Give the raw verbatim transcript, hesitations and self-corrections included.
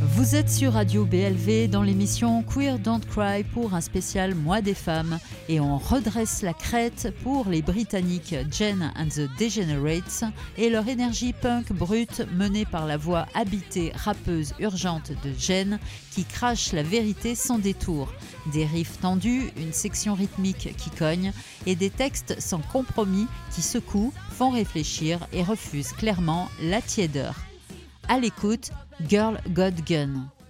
Vous êtes sur Radio B L V dans l'émission Queer Don't Cry pour un spécial Mois des femmes et on redresse la crête pour les Britanniques Jen and the Degenerates et leur énergie punk brute menée par la voix habitée rappeuse urgente de Jen qui crache la vérité sans détour. Des riffs tendus, une section rythmique qui cogne et des textes sans compromis qui secouent, font réfléchir et refusent clairement la tiédeur. À l'écoute, Girl Got Gun.